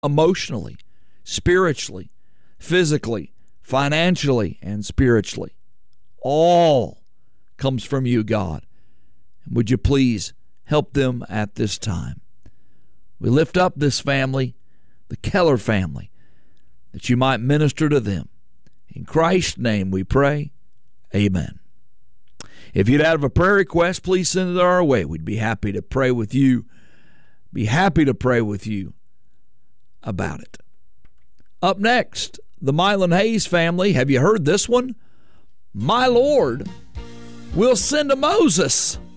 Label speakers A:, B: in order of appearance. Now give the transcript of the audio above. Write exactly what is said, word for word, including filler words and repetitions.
A: emotionally, spiritually, physically, financially, and spiritually. All comes from you, God. Would you please help them at this time? We lift up this family, the Keller family, that you might minister to them. In Christ's name we pray. Amen. If you'd have a prayer request, please send it our way. We'd be happy to pray with you. Be happy to pray with you about it. Up next, the Mylon Hayes family. Have you heard this one? My Lord will send a Moses.